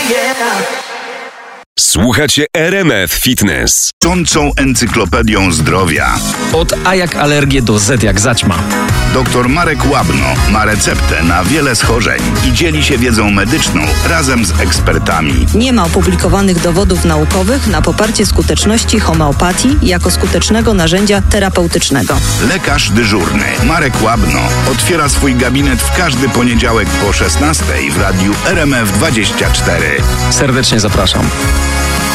Słuchacie RMF Fitness. Czącą encyklopedią zdrowia. Od A jak alergię do Z jak zaćma. Dr Marek Łabno ma receptę na wiele schorzeń i dzieli się wiedzą medyczną razem z ekspertami. Nie ma opublikowanych dowodów naukowych na poparcie skuteczności homeopatii jako skutecznego narzędzia terapeutycznego. Lekarz dyżurny Marek Łabno otwiera swój gabinet w każdy poniedziałek po 16:00 w radiu RMF 24. Serdecznie zapraszam.